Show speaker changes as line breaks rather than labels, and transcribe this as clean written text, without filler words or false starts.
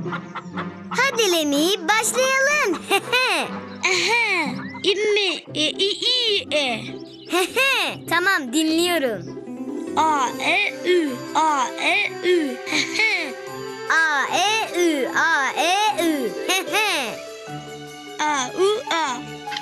Hadi Lemi, başlayalım.
Aha. İmmi, i.
Tamam, dinliyorum.
A, e, ü. A, e, ü.
A, E, Ü, A, E, Ü.
A, u, a.